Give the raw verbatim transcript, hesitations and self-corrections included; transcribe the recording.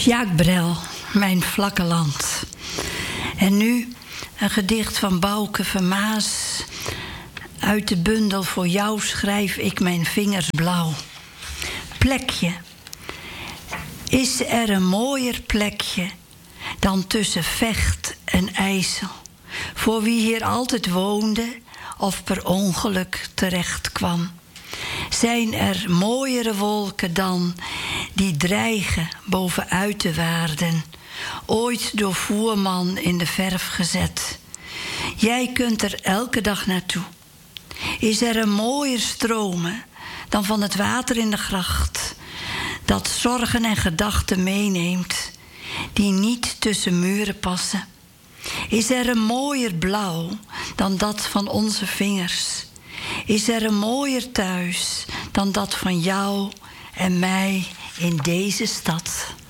Jacques Brel, Mijn vlakke land. En nu een gedicht van Bouke Vermaas. Uit de bundel Voor jou schrijf ik mijn vingers blauw. Plekje. Is er een mooier plekje dan tussen Vecht en IJssel? Voor wie hier altijd woonde of per ongeluk terecht kwam. Zijn er mooiere wolken dan die dreigen boven uiterwaarden, ooit door voerman in de verf gezet? Jij kunt er elke dag naartoe. Is er een mooier stromen dan van het water in de gracht, dat zorgen en gedachten meeneemt, die niet tussen muren passen? Is er een mooier blauw dan dat van onze vingers? Is er een mooier thuis dan dat van jou en mij in deze stad?